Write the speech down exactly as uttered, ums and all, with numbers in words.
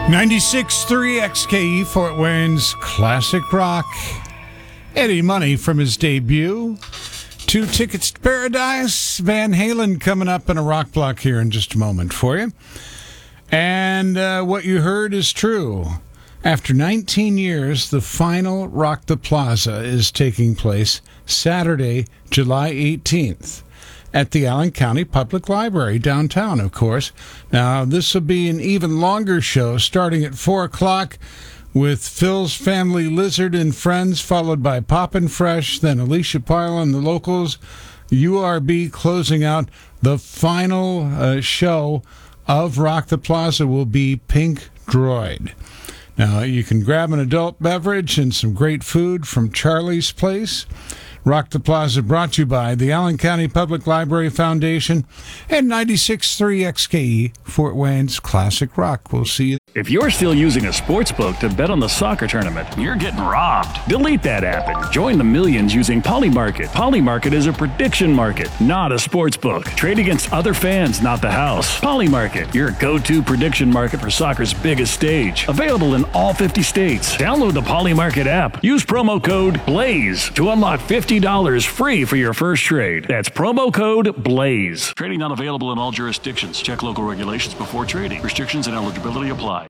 ninety-six point three X K E Fort Wayne's Classic Rock. Eddie Money from his debut. Two Tickets to Paradise. Van Halen coming up in a rock block here in just a moment for you. And uh, what you heard is true. After nineteen years, the final Rock the Plaza is taking place Saturday, July eighteenth. At the Allen County Public Library, downtown, of course. Now, this will be an even longer show, starting at four o'clock with Phil's Family Lizard and Friends, followed by Poppin' Fresh, then Alicia Pyle and the Locals, U R B closing out. The final uh, show of Rock the Plaza will be Pink Droid. Now, you can grab an adult beverage and some great food from Charlie's Place. Rock the Plaza brought to you by the Allen County Public Library Foundation and ninety-six point three X K E, Fort Wayne's Classic Rock. We'll see you. If you're still using a sports book to bet on the soccer tournament, you're getting robbed. Delete that app and join the millions using Polymarket. Polymarket is a prediction market, not a sports book. Trade against other fans, not the house. Polymarket, your go-to prediction market for soccer's biggest stage. Available in all fifty states. Download the Polymarket app. Use promo code BLAZE to unlock fifty dollars free for your first trade. That's promo code BLAZE. Trading not available in all jurisdictions. Check local regulations before trading. Restrictions and eligibility apply.